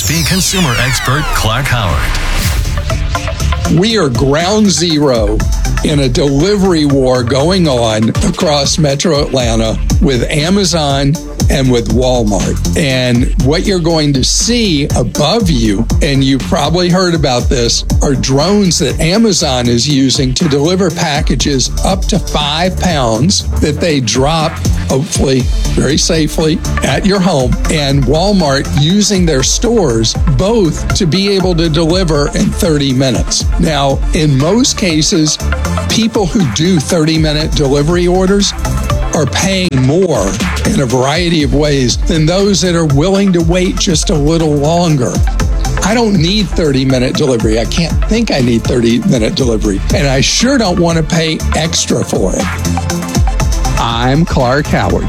WSB consumer expert Clark Howard. We are ground zero in a delivery war going on across Metro Atlanta with Amazon and with Walmart. And what you're going to see above you, and you've probably heard about this, are drones that Amazon is using to deliver packages up to 5 pounds that they drop, hopefully very safely, at your home, and Walmart using their stores both to be able to deliver in 30 minutes. Now, in most cases, people who do 30-minute delivery orders are paying more in a variety of ways than those that are willing to wait just a little longer. I don't need 30-minute delivery. I can't think I need 30-minute delivery. And I sure don't want to pay extra for it. I'm Clark Howard.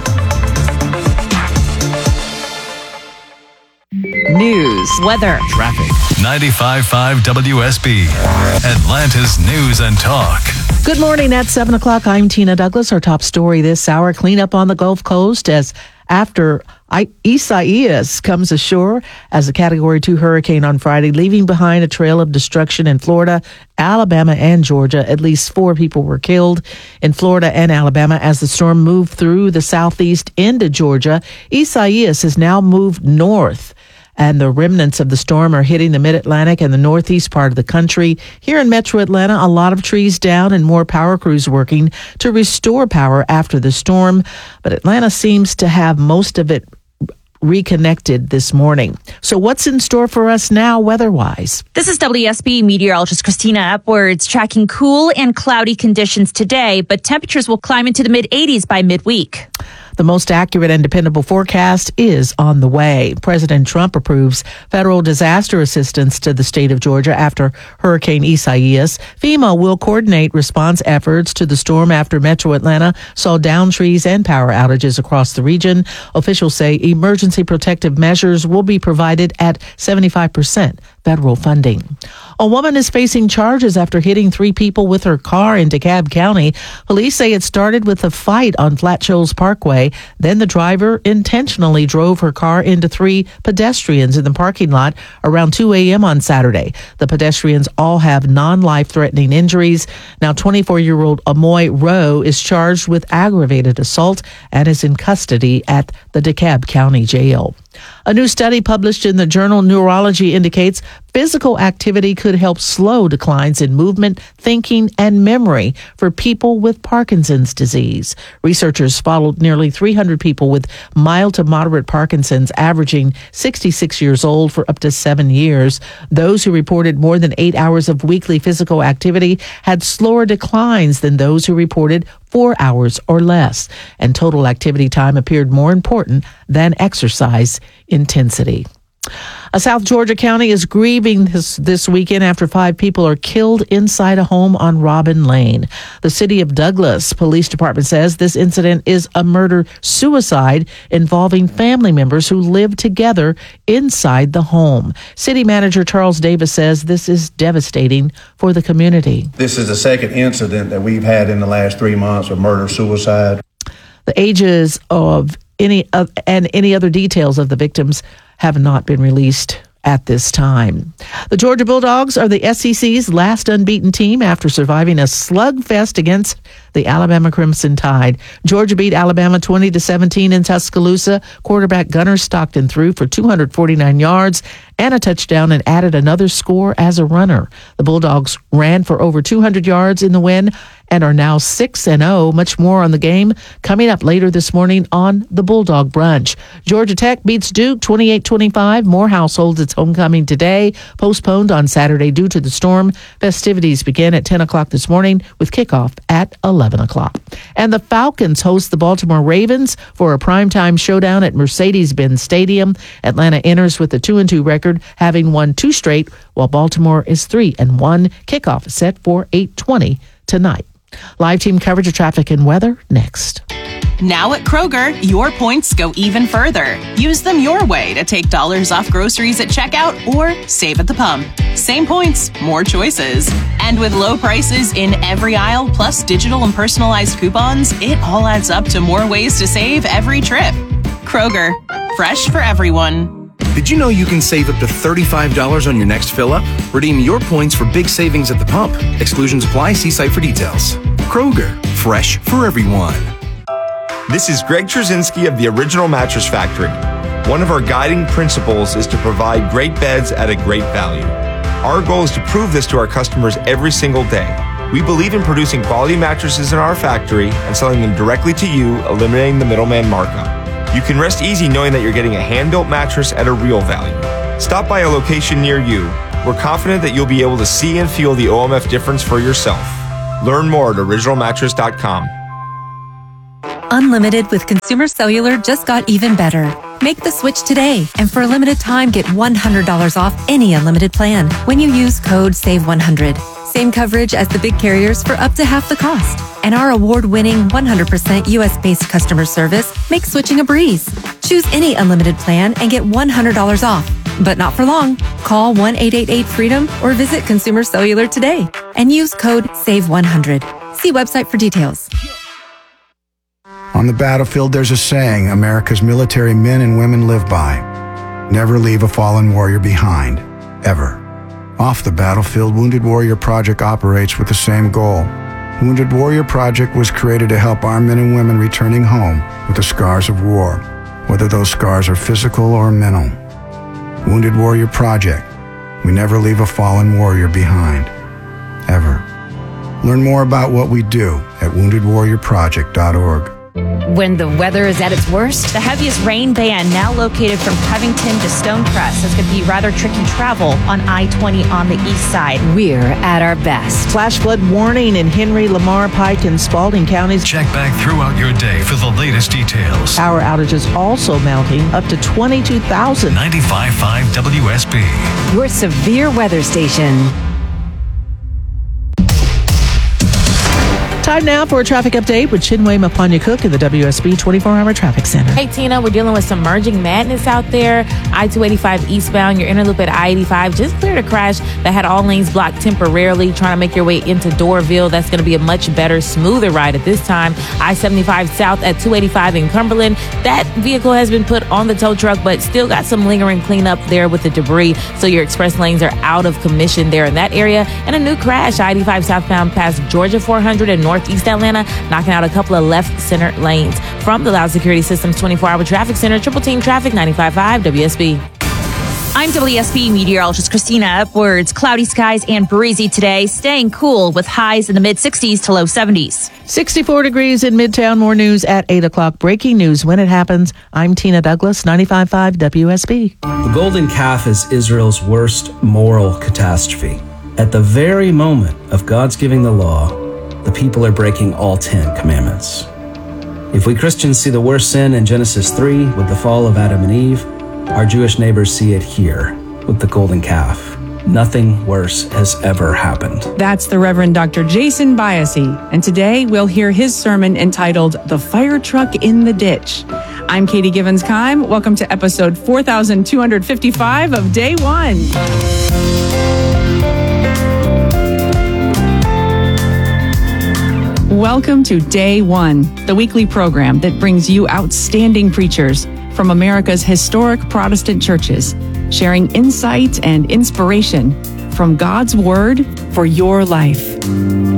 News, weather, traffic. 95.5 WSB, Atlanta's News and Talk. Good morning. At 7 o'clock, I'm Tina Douglas. Our top story this hour, cleanup on the Gulf Coast as after Isaias comes ashore as a Category 2 hurricane on Friday, leaving behind a trail of destruction in Florida, Alabama, and Georgia. At least 4 people were killed in Florida and Alabama as the storm moved through the southeast into Georgia. Isaias has now moved north, and the remnants of the storm are hitting the mid-Atlantic and the northeast part of the country. Here in Metro Atlanta, a lot of trees down and more power crews working to restore power after the storm. But Atlanta seems to have most of it reconnected this morning. So what's in store for us now weather-wise? This is WSB meteorologist Christina Upwards tracking cool and cloudy conditions today, but temperatures will climb into the mid-80s by midweek. The most accurate and dependable forecast is on the way. President Trump approves federal disaster assistance to the state of Georgia after Hurricane Isaias. FEMA will coordinate response efforts to the storm after Metro Atlanta saw downed trees and power outages across the region. Officials say emergency protective measures will be provided at 75% federal funding. A woman is facing charges after hitting 3 people with her car in DeKalb County. Police say it started with a fight on Flat Shoals Parkway. Then the driver intentionally drove her car into 3 pedestrians in the parking lot around 2 a.m. on Saturday. The pedestrians all have non-life-threatening injuries. Now 24-year-old Amoy Rowe is charged with aggravated assault and is in custody at the DeKalb County Jail. A new study published in the journal Neurology indicates physical activity could help slow declines in movement, thinking, and memory for people with Parkinson's disease. Researchers followed nearly 300 people with mild to moderate Parkinson's, averaging 66 years old, for up to 7 years. Those who reported more than 8 hours of weekly physical activity had slower declines than those who reported 4 hours or less, and total activity time appeared more important than exercise intensity. A South Georgia county is grieving this weekend after 5 people are killed inside a home on Robin Lane. The city of Douglas Police Department says this incident is a murder-suicide involving family members who live together inside the home. City Manager Charles Davis says this is devastating for the community. This is the second incident that we've had in the last 3 months of murder-suicide. The ages of any other details of the victims have not been released at this time. The Georgia Bulldogs are the SEC's last unbeaten team after surviving a slugfest against the Alabama Crimson Tide. Georgia beat Alabama 20-17 in Tuscaloosa. Quarterback Gunnar Stockton threw for 249 yards and a touchdown and added another score as a runner. The Bulldogs ran for over 200 yards in the win and are now 6-0. Much more on the game coming up later this morning on the Bulldog Brunch. Georgia Tech beats Duke 28-25. Morehouse holds its homecoming today, postponed on Saturday due to the storm. Festivities begin at 10 o'clock this morning with kickoff at 11 o'clock. And the Falcons host the Baltimore Ravens for a primetime showdown at Mercedes-Benz Stadium. Atlanta enters with a 2-2 record, having won 2 straight, while Baltimore is 3-1. Kickoff is set for 8:20 tonight. Live team coverage of traffic and weather next. Now at Kroger, your points go even further. Use them your way to take dollars off groceries at checkout or save at the pump. Same points, more choices. And with low prices in every aisle, plus digital and personalized coupons, it all adds up to more ways to save every trip. Kroger, fresh for everyone. Did you know you can save up to $35 on your next fill-up? Redeem your points for big savings at the pump. Exclusions apply. See site for details. Kroger, fresh for everyone. This is Greg Trzynski of the Original Mattress Factory. One of our guiding principles is to provide great beds at a great value. Our goal is to prove this to our customers every single day. We believe in producing quality mattresses in our factory and selling them directly to you, eliminating the middleman markup. You can rest easy knowing that you're getting a hand-built mattress at a real value. Stop by a location near you. We're confident that you'll be able to see and feel the OMF difference for yourself. Learn more at originalmattress.com. Unlimited with Consumer Cellular just got even better. Make the switch today, and for a limited time, get $100 off any unlimited plan when you use code SAVE100. Same coverage as the big carriers for up to half the cost. And our award-winning 100% U.S.-based customer service makes switching a breeze. Choose any unlimited plan and get $100 off. But not for long. Call 1-888-FREEDOM or visit Consumer Cellular today and use code SAVE100. See website for details. On the battlefield, there's a saying America's military men and women live by. Never leave a fallen warrior behind, ever. Off the battlefield, Wounded Warrior Project operates with the same goal. Wounded Warrior Project was created to help our men and women returning home with the scars of war, whether those scars are physical or mental. Wounded Warrior Project. We never leave a fallen warrior behind, ever. Learn more about what we do at woundedwarriorproject.org. When the weather is at its worst, The heaviest rain ban now located from Covington to Stonecrest is going to be rather tricky travel on I-20 on the east side. we're at our best. Flash flood warning in Henry, Lamar, Pike, and Spalding counties. Check back throughout your day for the latest details. Power outages also mounting up to 22,000. 95.5 WSB. Your severe weather station. Time now for a traffic update with Chinwe Mapanya-Cook in the WSB 24-hour traffic center. Hey, Tina, we're dealing with some merging madness out there. I-285 eastbound, your inner loop at I-85 just cleared a crash that had all lanes blocked temporarily, trying to make your way into Doraville. That's going to be a much better, smoother ride at this time. I-75 south at 285 in Cumberland. That vehicle has been put on the tow truck, but still got some lingering cleanup there with the debris. So your express lanes are out of commission there in that area. And a new crash, I-85 southbound past Georgia 400 and Northeast Atlanta, knocking out a couple of left center lanes. From the Loud Security Systems 24-hour traffic center, Triple Team Traffic, 95.5 WSB. I'm WSB meteorologist Christina Upwards. Cloudy skies and breezy today, staying cool with highs in the mid-60s to low 70s. 64 degrees in Midtown. More news at 8 o'clock. Breaking news when it happens. I'm Tina Douglas, 95.5 WSB. The golden calf is Israel's worst moral catastrophe. At the very moment of God's giving the law, the people are breaking all 10 commandments. If we Christians see the worst sin in Genesis 3 with the fall of Adam and Eve, our Jewish neighbors see it here with the golden calf. Nothing worse has ever happened. That's the Reverend Dr. Jason Biasi, and today we'll hear his sermon entitled The Fire Truck in the Ditch. I'm Katie Givens-Keim. Welcome to episode 4255 of Day One. Welcome to Day One, the weekly program that brings you outstanding preachers from America's historic Protestant churches, sharing insight and inspiration from God's Word for your life.